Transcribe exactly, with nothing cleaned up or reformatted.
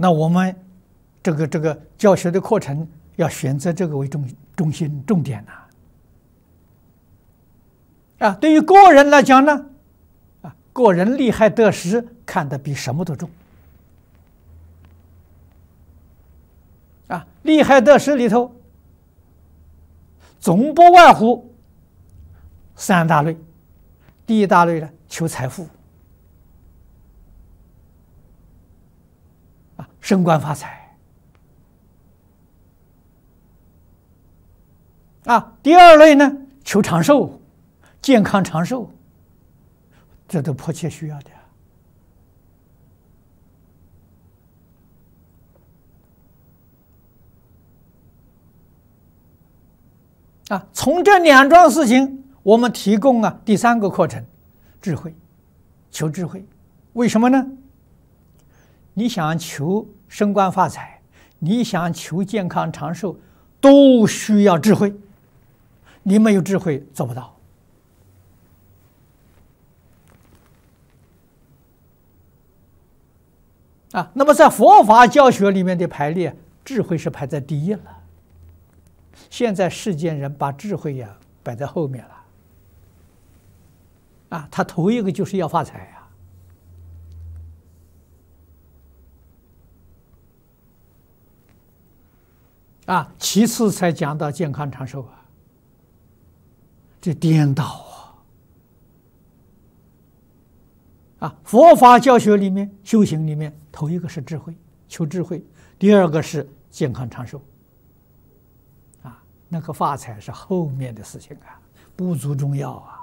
那我们这个这个教学的课程要选择这个为中中心重点呐。啊，对于个人来讲呢，啊，个人利害得失看得比什么都重。啊，利害得失里头，总不外乎三大类。第一大类呢，求财富，啊，升官发财。啊，第二类呢，求长寿，健康长寿，这都迫切需要的。啊，从这两桩事情，我们提供啊第三个课程，智慧，求智慧。为什么呢？你想求升官发财，你想求健康长寿，都需要智慧。你没有智慧做不到。啊，那么在佛法教学里面的排列，智慧是排在第一了。现在世间人把智慧呀摆在后面了。啊，他头一个就是要发财呀。啊，其次才讲到健康长寿啊，这颠倒啊！啊，佛法教学里面、修行里面，头一个是智慧，求智慧；第二个是健康长寿。啊，那个发财是后面的事情啊，不足重要啊。